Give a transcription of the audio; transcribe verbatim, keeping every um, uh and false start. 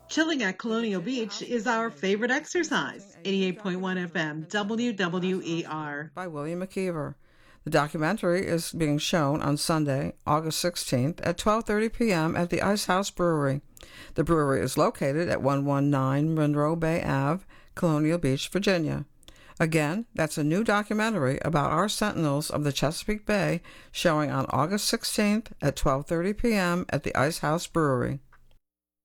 Chilling at Colonial Beach is our favorite exercise. eighty-eight point one F M, W W E R. By William McKeever. The documentary is being shown on Sunday, August sixteenth at twelve thirty p.m. at the Ice House Brewery. The brewery is located at one nineteen Monroe Bay Avenue, Colonial Beach, Virginia. Again, that's a new documentary about our Sentinels of the Chesapeake Bay showing on August sixteenth at twelve thirty p.m. at the Ice House Brewery.